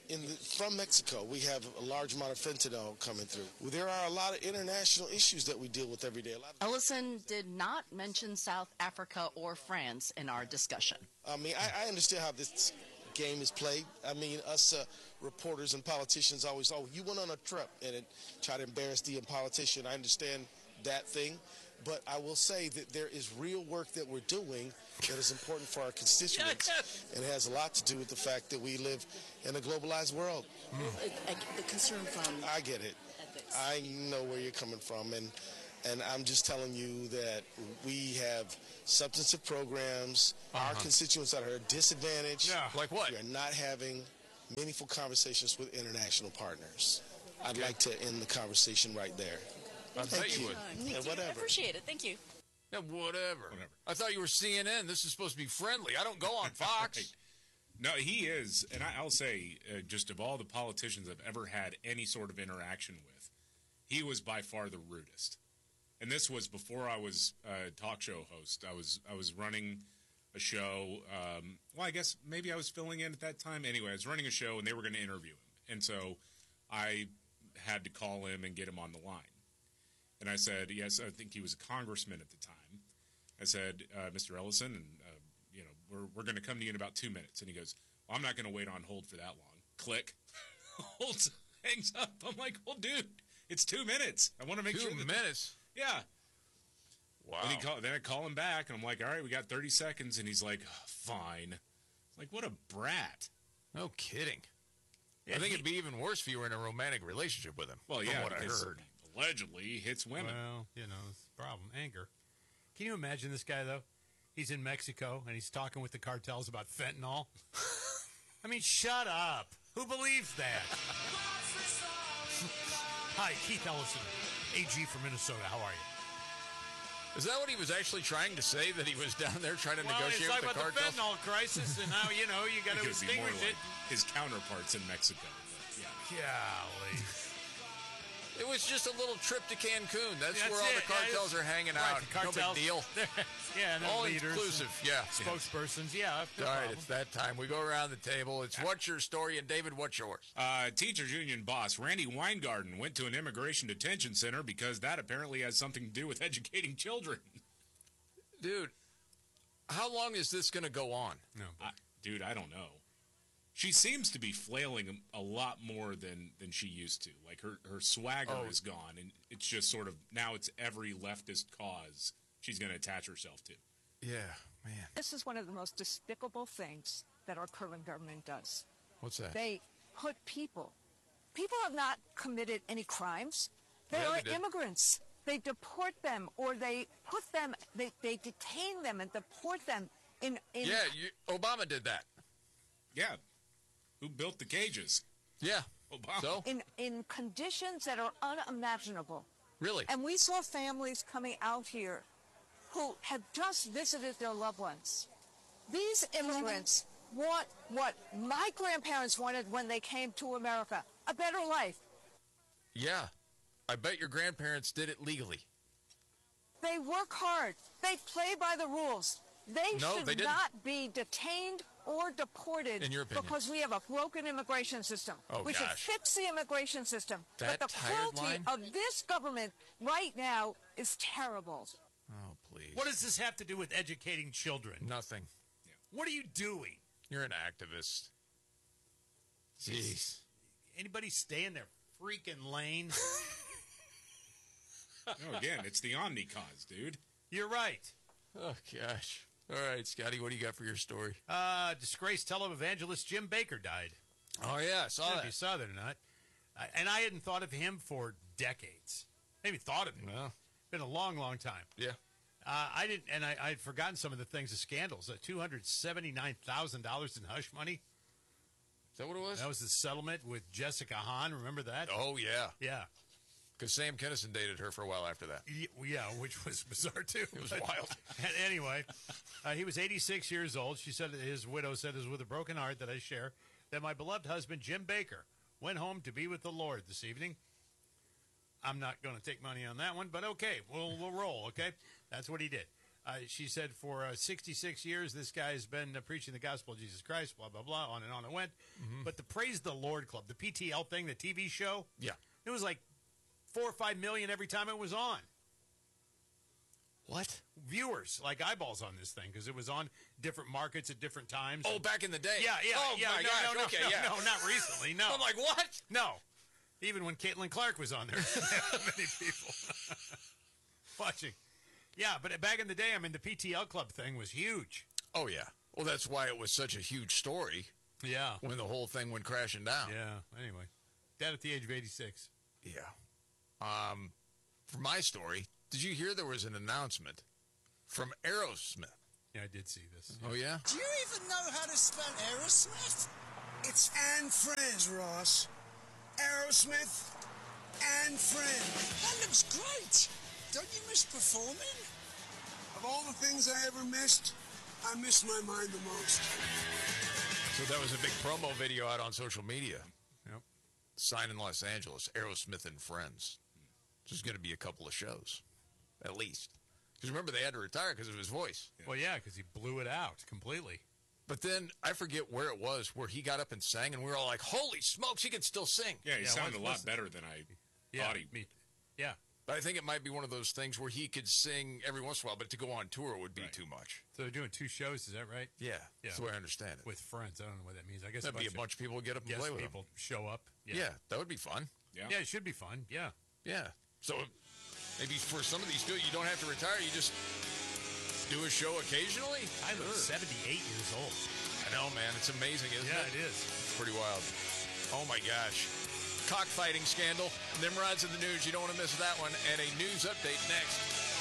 from Mexico, we have a large amount of fentanyl coming through. Well, there are a lot of international issues that we deal with every day. Ellison did not mention South Africa or France in our discussion. I mean, I understand how this game is played. I mean, us reporters and politicians always, you went on a trip and try to embarrass the politician. I understand that thing. But I will say that there is real work that we're doing that is important for our constituents, and it has a lot to do with the fact that we live in a globalized world. The concern from... I get it. Ethics. I know where you're coming from, and I'm just telling you that we have substantive programs. Our constituents that are disadvantaged. Yeah. Like what? We are not having meaningful conversations with international partners. I'd like to end the conversation right there. I bet you would. Yeah, whatever. I appreciate it. Thank you. Yeah, whatever. I thought you were CNN. This is supposed to be friendly. I don't go on Fox. Right. No, he is. And I'll say, just of all the politicians I've ever had any sort of interaction with, he was by far the rudest. And this was before I was a talk show host. I was running a show. Well, I guess maybe I was filling in at that time. Anyway, I was running a show, and they were going to interview him. And so I had to call him and get him on the line. And I said, yes, I think he was a congressman at the time. I said, Mr. Ellison, and we're going to come to you in about 2 minutes. And he goes, well, I'm not going to wait on hold for that long. Click. Holds, hangs up. I'm like, well, dude, it's 2 minutes. I want to make sure. 2 minutes? Yeah. Wow. Then I call him back, and I'm like, all right, we got 30 seconds. And he's like, fine. Like, what a brat. No kidding. I think it'd be even worse if you were in a romantic relationship with him. Well, yeah, from what I heard. Allegedly hits women. Well, it's the problem. Anger. Can you imagine this guy, though? He's in Mexico, and he's talking with the cartels about fentanyl. I mean, shut up. Who believes that? Hi, Keith Ellison, AG from Minnesota. How are you? Is that what he was actually trying to say, that he was down there trying to negotiate with the cartels? Well, he's talking about the fentanyl crisis, and how, you got to extinguish it. His counterparts in Mexico. Yeah. Golly. It was just a little trip to Cancun. That's where all the cartels are hanging out. The cartels, no big deal. Yeah, all leaders, inclusive. Yeah, spokespersons. Yeah. All right, it's that time. We go around the table. It's what's your story, and David, what's yours? Teachers union boss Randy Weingarten went to an immigration detention center because that apparently has something to do with educating children. Dude, how long is this going to go on? No, dude, I don't know. She seems to be flailing a lot more than she used to. Like, her swagger is gone, and it's just sort of, now it's every leftist cause she's going to attach herself to. Yeah, man. This is one of the most despicable things that our current government does. What's that? They put people have not committed any crimes. They are immigrants. They deport them, or they put them, they detain them and deport them in Yeah, Obama did that. Yeah. Who built the cages? Yeah. Obama. So? In conditions that are unimaginable. Really? And we saw families coming out here who have just visited their loved ones. These immigrants want what my grandparents wanted when they came to America, a better life. Yeah. I bet your grandparents did it legally. They work hard. They play by the rules. They should not be detained or deported, in your opinion, because we have a broken immigration system. We should fix the immigration system. That but the cruelty of this government right now is terrible. Oh, please. What does this have to do with educating children? Nothing. Yeah. What are you doing? You're an activist. Jeez. Anybody stay in their freaking lane? No, again, it's the Omni cause, dude. You're right. Oh, gosh. All right, Scotty, what do you got for your story? Disgraced televangelist Jim Baker died. Oh, yeah, I saw that. If you saw that or not. And I hadn't thought of him for decades. I haven't thought of him. No. It's been a long, long time. Yeah. I didn't, and I had forgotten some of the things, the scandals. $279,000 in hush money. Is that what it was? That was the settlement with Jessica Hahn. Remember that? Oh, yeah. Yeah. Because Sam Kinison dated her for a while after that. Yeah, which was bizarre, too. It was wild. Anyway, he was 86 years old. She said, his widow said, it was with a broken heart that I share that my beloved husband, Jim Baker, went home to be with the Lord this evening. I'm not going to take money on that one, but okay, we'll roll, okay? That's what he did. She said for 66 years, this guy has been preaching the gospel of Jesus Christ, blah, blah, blah, on and on it went. Mm-hmm. But the Praise the Lord Club, the PTL thing, the TV show, yeah, it was like 4 or 5 million every time it was on. What? Viewers, like eyeballs on this thing, because it was on different markets at different times. Oh, back in the day. Yeah. Oh, yeah. my gosh. No, not recently. No. I'm like, what? No. Even when Caitlin Clark was on there, many people watching. Yeah, but back in the day, I mean, the PTL Club thing was huge. Oh, yeah. Well, that's why it was such a huge story. Yeah. When the whole thing went crashing down. Yeah. Anyway, dead at the age of 86. Yeah. For my story, did you hear there was an announcement from Aerosmith? Yeah, I did see this. Oh, yeah? Do you even know how to spell Aerosmith? It's Anne Friend, Ross. Aerosmith and Friend. That looks great. Don't you miss performing? Of all the things I ever missed, I miss my mind the most. So that was a big promo video out on social media. Yep. Sign in Los Angeles, Aerosmith and Friends. There's going to be a couple of shows, at least. Because remember, they had to retire because of his voice. Yeah. Well, yeah, because he blew it out completely. But then, I forget where it was, where he got up and sang, and we were all like, holy smokes, he can still sing. Yeah, he sounded a lot better than I thought he... Yeah. But I think it might be one of those things where he could sing every once in a while, but to go on tour would be too much. So they're doing 2 shows, is that right? Yeah, that's the way I understand it. With friends, I don't know what that means. I guess that'd be a bunch of people get up and play with people him. show up. Yeah, that would be fun. Yeah, it should be fun. Yeah. Yeah. So maybe for some of these people, you don't have to retire. You just do a show occasionally. I look 78 years old. I know, man. It's amazing, isn't it? Yeah, it is. It's pretty wild. Oh, my gosh. Cockfighting scandal. Nimrod's in the news. You don't want to miss that one. And a news update next.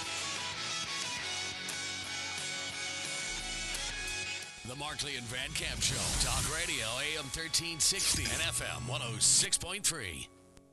The Markley and Van Camp Show. Talk Radio, AM 1360 and FM 106.3.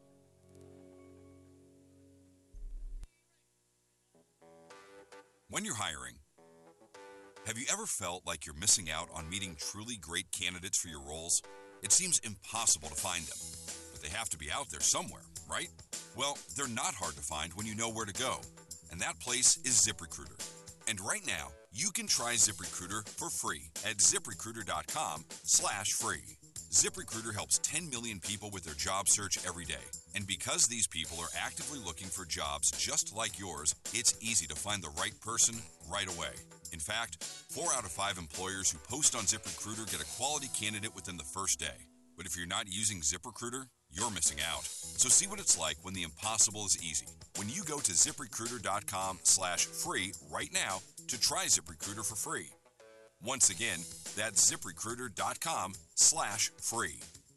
When you're hiring, have you ever felt like you're missing out on meeting truly great candidates for your roles? It seems impossible to find them, but they have to be out there somewhere, right? Well, they're not hard to find when you know where to go, and that place is ZipRecruiter. And right now, you can try ZipRecruiter for free at ZipRecruiter.com/free. ZipRecruiter helps 10 million people with their job search every day. And because these people are actively looking for jobs just like yours, it's easy to find the right person right away. In fact, 4 out of 5 employers who post on ZipRecruiter get a quality candidate within the first day. But if you're not using ZipRecruiter, you're missing out. So see what it's like when the impossible is easy. When you go to ZipRecruiter.com/free right now to try ZipRecruiter for free. Once again, that's ZipRecruiter.com/free.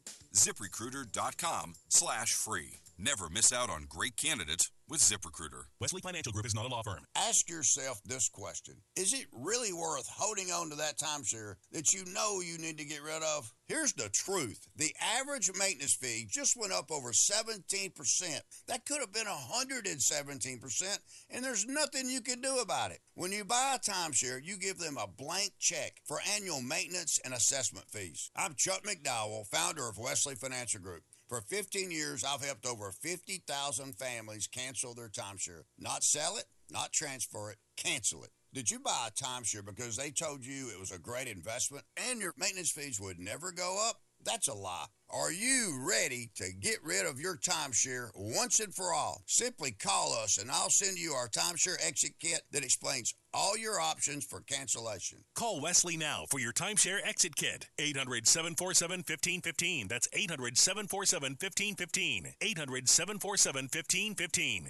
ZipRecruiter.com/free. Never miss out on great candidates with ZipRecruiter. Wesley Financial Group is not a law firm. Ask yourself this question. Is it really worth holding on to that timeshare that you know you need to get rid of? Here's the truth. The average maintenance fee just went up over 17%. That could have been 117%, and there's nothing you can do about it. When you buy a timeshare, you give them a blank check for annual maintenance and assessment fees. I'm Chuck McDowell, founder of Wesley Financial Group. For 15 years, I've helped over 50,000 families cancel their timeshare. Not sell it, not transfer it, cancel it. Did you buy a timeshare because they told you it was a great investment and your maintenance fees would never go up? That's a lie. Are you ready to get rid of your timeshare once and for all? Simply call us and I'll send you our timeshare exit kit that explains all your options for cancellation. Call Wesley now for your timeshare exit kit. 800-747-1515. That's 800-747-1515. 800-747-1515.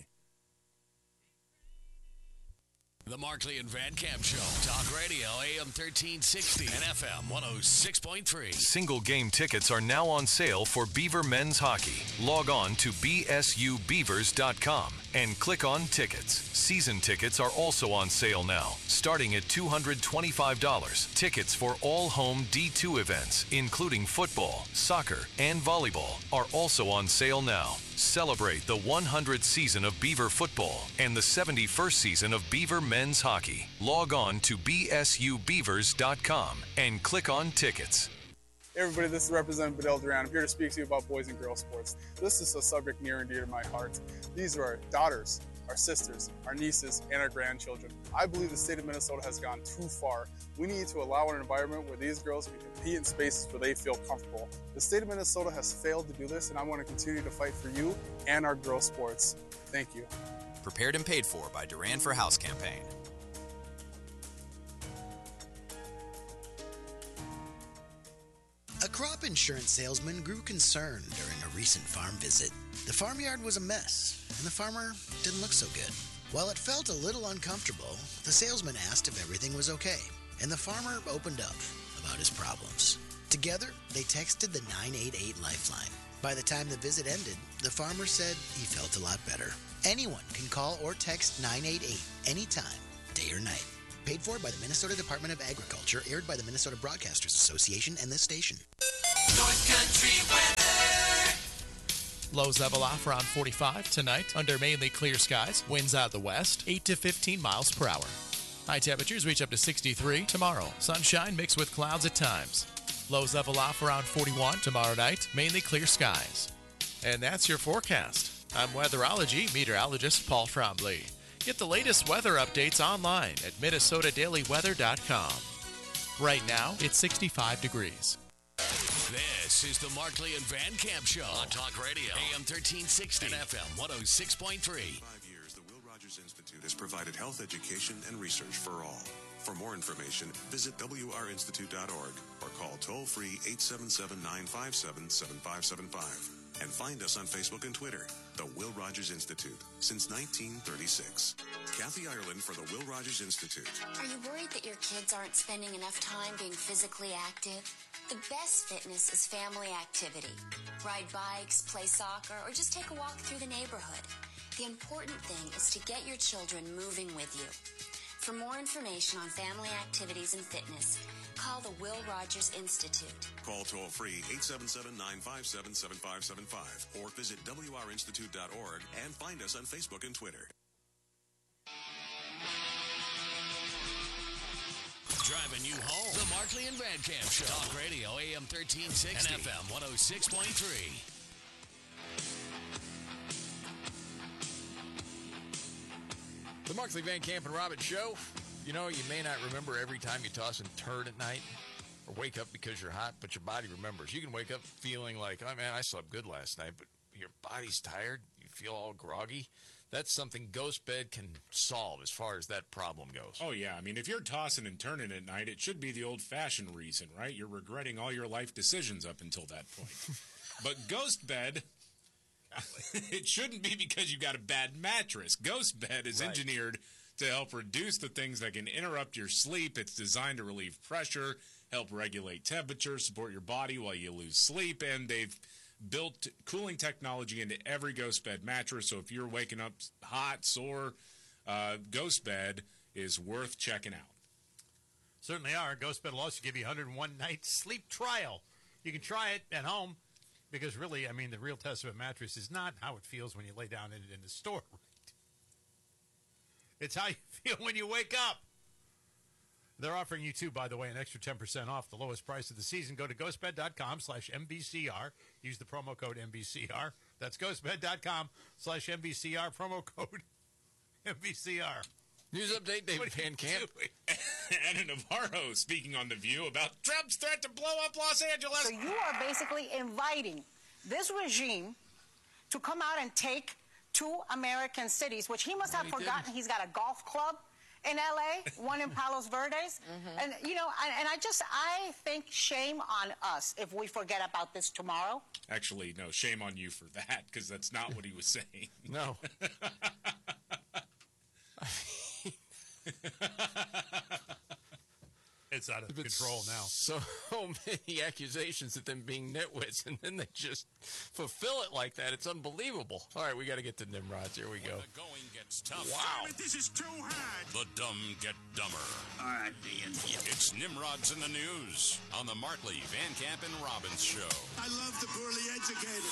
The Markley and Van Camp Show. Talk Radio, AM 1360 and FM 106.3. Single game tickets are now on sale for Beaver Men's Hockey. Log on to bsubeavers.com and click on Tickets. Season tickets are also on sale now, starting at $225. Tickets for all home D2 events, including football, soccer, and volleyball, are also on sale now. Celebrate the 100th season of Beaver football and the 71st season of Beaver men's hockey. Log on to bsubeavers.com and click on Tickets. Hey everybody, this is Representative Bedell Duran. I'm here to speak to you about boys and girls sports. This is a subject near and dear to my heart. These are our daughters our sisters, our nieces, and our grandchildren. I believe the state of Minnesota has gone too far. We need to allow an environment where these girls can compete in spaces where they feel comfortable. The state of Minnesota has failed to do this, and I want to continue to fight for you and our girls' sports. Thank you. Prepared and paid for by Duran for House campaign. A crop insurance salesman grew concerned during a recent farm visit. The farmyard was a mess, and the farmer didn't look so good. While it felt a little uncomfortable, the salesman asked if everything was okay, and the farmer opened up about his problems. Together, they texted the 988 Lifeline. By the time the visit ended, the farmer said he felt a lot better. Anyone can call or text 988 anytime, day or night. Paid for by the Minnesota Department of Agriculture, aired by the Minnesota Broadcasters Association and this station. North Country weather. Lows level off around 45 tonight under mainly clear skies. Winds out of the west, 8 to 15 miles per hour. High temperatures reach up to 63 tomorrow. Sunshine mixed with clouds at times. Lows level off around 41 tomorrow night. Mainly clear skies. And that's your forecast. I'm weatherology meteorologist Paul Trombley. Get the latest weather updates online at MinnesotaDailyWeather.com. Right now, it's 65 degrees. This is the Markley and Van Camp Show on Talk Radio, AM 1360 and FM 106.3. 5 years, the Will Rogers Institute has provided health education and research for all. For more information, visit wrinstitute.org or call toll-free 877-957-7575. And find us on Facebook and Twitter, the Will Rogers Institute, since 1936. Kathy Ireland for the Will Rogers Institute. Are you worried that your kids aren't spending enough time being physically active? The best fitness is family activity. Ride bikes, play soccer, or just take a walk through the neighborhood. The important thing is to get your children moving with you. For more information on family activities and fitness, call the Will Rogers Institute. Call toll-free 877-957-7575 or visit wrinstitute.org and find us on Facebook and Twitter. Driving you home. The Markley and Van Camp Show. Talk Radio, AM 1360 and FM 106.3. The Markley, Van Camp, and Robbins Show. You know, you may not remember every time you toss and turn at night or wake up because you're hot, but your body remembers. You can wake up feeling like, oh, man, I slept good last night, but your body's tired. You feel all groggy. That's something Ghost Bed can solve as far as that problem goes. Oh, yeah. I mean, if you're tossing and turning at night, it should be the old-fashioned reason, right? You're regretting all your life decisions up until that point. But Ghost Bed... it shouldn't be because you got a bad mattress. Ghost Bed is engineered to help reduce the things that can interrupt your sleep. It's designed to relieve pressure, help regulate temperature, support your body while you lose sleep, and they've built cooling technology into every Ghost Bed mattress. So if you're waking up hot, sore, Ghost Bed is worth checking out. Certainly are. Ghost Bed will also give you a 101-night sleep trial. You can try it at home. Because really, I mean, the real test of a mattress is not how it feels when you lay down in it in the store. Right? It's how you feel when you wake up. They're offering you, too, by the way, an extra 10% off the lowest price of the season. Go to ghostbed.com/MBCR. Use the promo code MBCR. That's ghostbed.com/MBCR. Promo code MBCR. News update, David Van Camp. Anna Navarro speaking on The View about Trump's threat to blow up Los Angeles. So you are basically inviting this regime to come out and take 2 American cities, which he must have forgotten. He's got a golf club in L.A., one in Palos Verdes. And, you know, I think shame on us if we forget about this tomorrow. Actually, no, shame on you for that, because that's not what he was saying. No. It's out of control now. So many accusations of them being nitwits, and then they just fulfill it like that. It's unbelievable. All right, we got to get to Nimrods. Here we go. When the going gets tough. Wow. This is too hard. The dumb get dumber. All right, Ian. It's Nimrods in the News on the Markley, Van Camp, and Robbins Show. I love the poorly educated.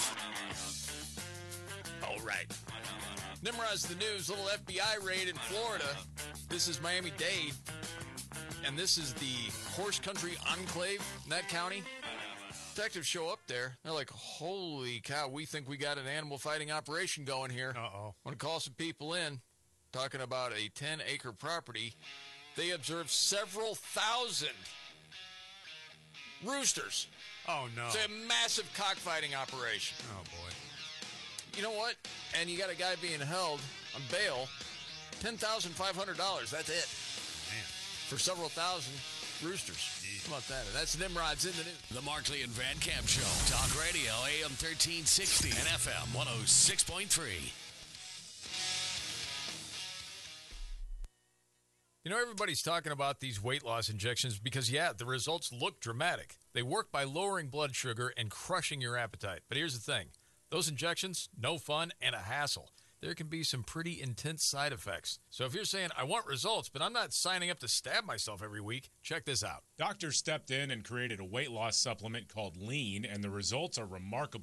All right. Nimrod's the News. Little FBI raid in Florida. This is Miami-Dade. And this is the horse country enclave in that county. Detectives show up there. They're like, holy cow, we think we got an animal fighting operation going here. Uh-oh. Want to call some people in, talking about a 10-acre property. They observed several thousand roosters. Oh, no. It's a massive cockfighting operation. Oh, boy. You know what? And you got a guy being held on bail, $10,500. That's it. Man. For several thousand roosters. Jeez. How about that? That's Nimrod's in the news. The Markley and Van Camp Show. Talk Radio, AM 1360 and FM 106.3. You know, everybody's talking about these weight loss injections because, yeah, the results look dramatic. They work by lowering blood sugar and crushing your appetite. But here's the thing. Those injections, no fun and a hassle. There can be some pretty intense side effects. So if you're saying, I want results, but I'm not signing up to stab myself every week, check this out. Doctors stepped in and created a weight loss supplement called Lean, and the results are remarkable.